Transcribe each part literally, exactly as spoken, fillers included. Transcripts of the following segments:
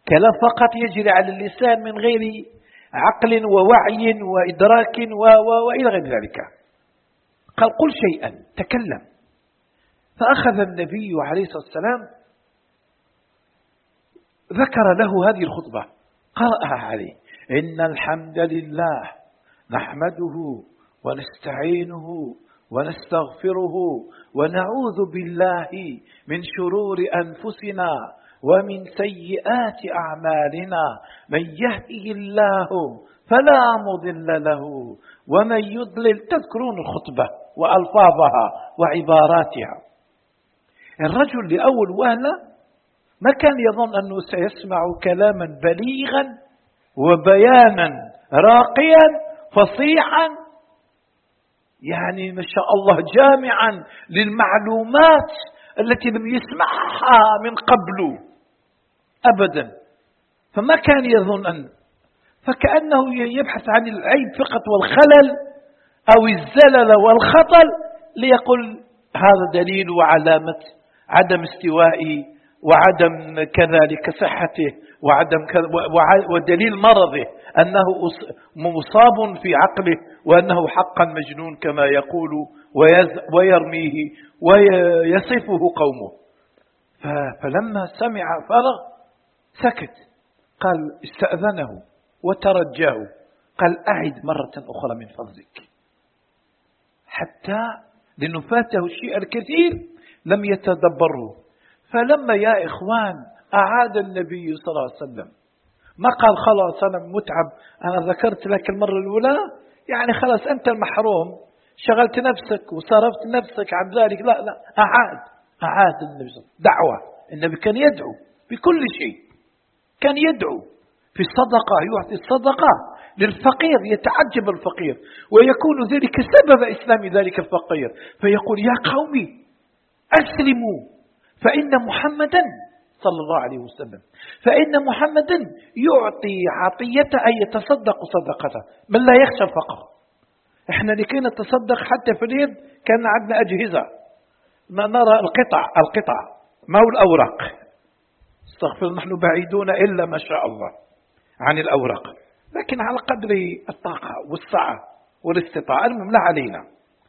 كلام فقط يجري على اللسان من غير عقل ووعي وإدراك وإلى غير ذلك. قال قل شيئا، تكلم. فأخذ النبي عليه الصلاة والسلام ذكر له هذه الخطبة، قرأها عليه: إن الحمد لله نحمده ونستعينه ونستغفره ونعوذ بالله من شرور أنفسنا ومن سيئات أعمالنا، من يهده الله فلا مضل له ومن يضلل. تذكرون الخطبة وألفاظها وعباراتها. الرجل لأول وهلة ما كان يظن أنه سيسمع كلاما بليغا وبيانا راقيا فصيحا، يعني ما شاء الله جامعا للمعلومات التي لم يسمعها من قبل أبدا. فما كان يظن أن فكأنه يبحث عن العيب فقط والخلل أو الزلل والخطل ليقول هذا دليل وعلامة عدم استوائي وعدم كذلك صحته وعدم ودليل مرضه أنه مصاب في عقله وأنه حقا مجنون كما يقول ويرميه ويصفه قومه. فلما سمع فرغ سكت. قال استأذنه وترجاه، قال أعد مرة أخرى من فضلك، حتى لأنه فاته الشيء الكثير لم يتدبره. فلما يا إخوان أعاد النبي صلى الله عليه وسلم، ما قال خلاص أنا متعب، أنا ذكرت لك المرة الأولى يعني خلاص أنت المحروم، شغلت نفسك وصرفت نفسك عن ذلك. لا لا، أعاد أعاد النبي صلى الله عليه وسلم دعوة. النبي كان يدعو بكل شيء، كان يدعو في الصدقة، يعطي الصدقة للفقير، يتعجب الفقير ويكون ذلك سبب إسلام ذلك الفقير، فيقول يا قومي أسلموا فإن محمدا صلى الله عليه وسلم فإن محمدا يعطي عطية أي يتصدق صدقته من لا يخشى الفقر. احنا لكي نتصدق حتى في اليد كان عندنا أجهزة، ما نرى القطع القطع ما هو الأوراق، استغفر، نحن بعيدون إلا ما شاء الله عن الأوراق، لكن على قدر الطاقة والسعة والاستطاعة المهم لا علينا.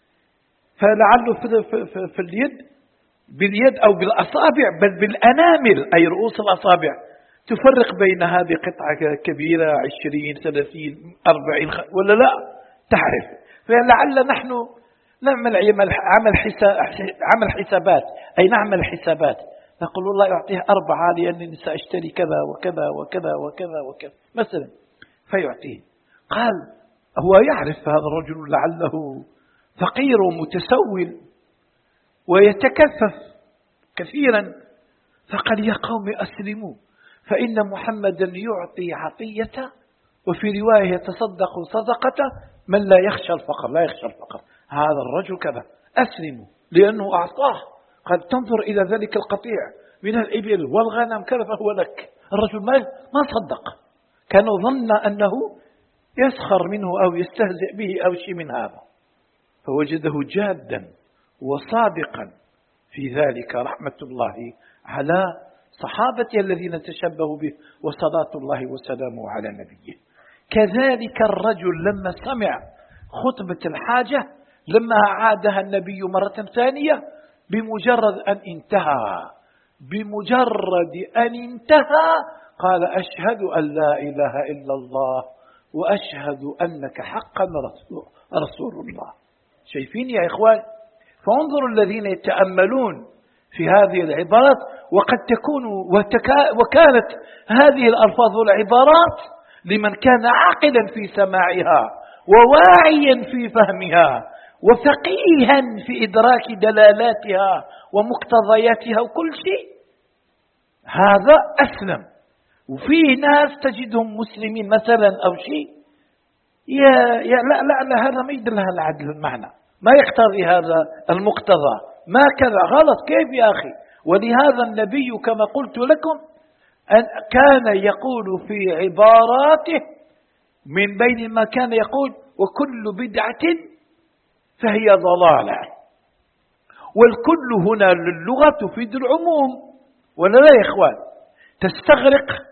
فلعله في, في, في, في اليد باليد أو بالأصابع بل بالأنامل أي رؤوس الأصابع تفرق بين هذه قطعة كبيرة عشرين ثلاثين أربعين ولا لا تعرف. فلعل نحن نعمل عمل حساب عمل حسابات أي نعمل حسابات، نقول والله يعطيه أربعة لأنني سأشتري كذا وكذا وكذا وكذا وكذا مثلا، فيعطيه. قال هو يعرف هذا الرجل لعله فقير ومتسول ويتكفف كثيرا، فقال يا قوم أسلموا فإن محمدا يعطي عطية وفي رواية يتصدق صدقة من لا يخشى الفقر، لا يخشى الفقر. هذا الرجل كذا أسلموا لأنه أعطاه. قد تنظر إلى ذلك القطيع من الإبل والغنم كذا فهو لك. الرجل ما ما صدق، كان ظن أنه يسخر منه أو يستهزئ به أو شيء من هذا، فوجده جادا وصادقا في ذلك، رحمة الله على صحابته الذين تشبهوا به وصلاة الله وسلامه على نبيه. كذلك الرجل لما سمع خطبة الحاجة لما عادها النبي مرة ثانية بمجرد أن انتهى بمجرد أن انتهى قال أشهد أن لا إله إلا الله وأشهد أنك حقا رسول الله. شايفين يا إخوان؟ فانظروا الذين يتأملون في هذه العبارات، وقد تكون وكانت هذه الألفاظ والعبارات لمن كان عاقلا في سماعها وواعيا في فهمها وفقيها في إدراك دلالاتها ومقتضياتها وكل شيء، هذا أسلم. وفي ناس تجدهم مسلمين مثلا أو شيء يا, يا لا لا لا هذا ما يدل هذا العدل المعنى، ما يقتضي هذا المقتضى، ما كذا غلط، كيف يا أخي؟ ولهذا النبي كما قلت لكم أن كان يقول في عباراته من بين ما كان يقول وكل بدعة فهي ضلالة، والكل هنا للغة تفيد العموم ولا لا يا إخوان؟ تستغرق